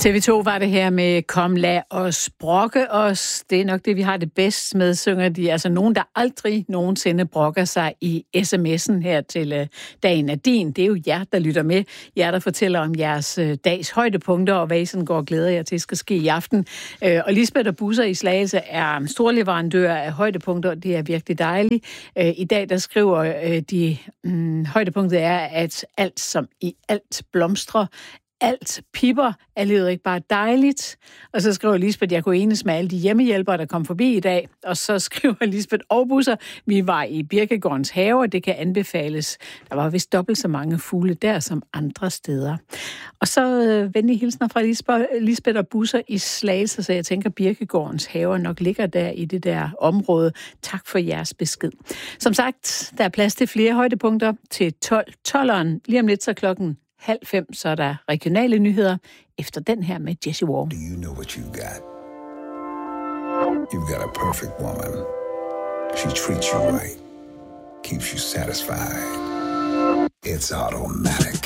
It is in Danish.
TV2 var det her med Kom lad os brokke os. Det er nok det, vi har det bedst med, synger de. Altså nogen, der aldrig nogensinde brokker sig i sms'en her til Dagen er din. Det er jo jer, der lytter med. Jer, der fortæller om jeres dags højdepunkter, og hvad I sådan går og glæder jer til skal ske i aften. Og Lisbeth og Busser i Slagelse er storleverandør af højdepunkter. Det er virkelig dejligt. I dag, der skriver de, højdepunktet er, at alt som i alt blomstrer, alt pipper, er livet ikke bare dejligt. Og så skriver Lisbeth, at jeg kunne enes med alle de hjemmehjælpere, der kom forbi i dag. Og så skriver Lisbeth og Busser, vi var i Birkegårdens have, og det kan anbefales. Der var vist dobbelt så mange fugle der som andre steder. Og så venlige hilsner fra Lisbeth og Busser i Slagelse, så jeg tænker, Birkegårdens have nok ligger der i det der område. Tak for jeres besked. Som sagt, der er plads til flere højdepunkter til 12'eren. Lige om lidt så klokken 4:30, så er der regionale nyheder efter den her med Jessie Wall. Do you know what you got? You've got a perfect woman. She treats you right, keeps you satisfied. It's automatic.